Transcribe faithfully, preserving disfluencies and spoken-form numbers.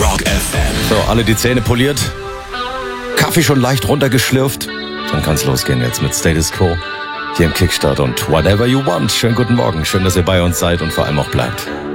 Rock F M. So, alle die Zähne poliert, Kaffee schon leicht runtergeschlürft. Dann kann's losgehen jetzt mit Status Quo hier im Kickstart und Whatever You Want. Schönen guten Morgen, schön, dass ihr bei uns seid und vor allem auch bleibt.